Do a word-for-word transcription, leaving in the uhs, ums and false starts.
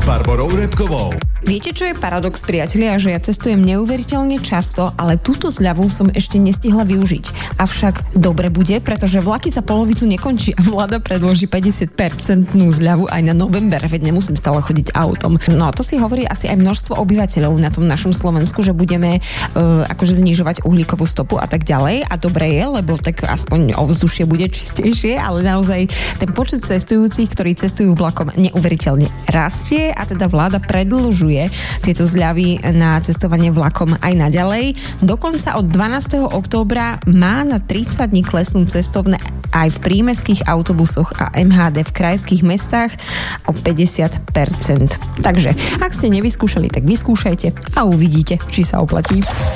Barborou Repkovou. Viete, čo je paradox, priatelia, že ja cestujem neuveriteľne často, ale túto zľavu som ešte nestihla využiť. Avšak dobre bude, pretože vlaky za polovicu nekončí a vláda predloží päťdesiat percent zľavu aj na november, veď nemusím stále chodiť autom. No a to si hovorí asi aj množstvo obyvateľov na tom našom Slovensku, že budeme uh, akože znižovať uhlíkovú stopu a tak ďalej. A dobre je, lebo tak aspoň ovzdušie bude čistejšie, ale naozaj ten počet cestujúcich, ktorí cestujú vlakom, neuveriteľne rastie a teda vláda predĺžuje tieto zľavy na cestovanie vlakom aj naďalej. Dokonca od dvanásteho októbra má na tridsať dní klesnúť cestovné aj v prímestských autobusoch a em há dé v krajských mestách o päťdesiat percent. Takže, ak ste nevyskúšali, tak vyskúšajte a uvidíte, či sa oplatí.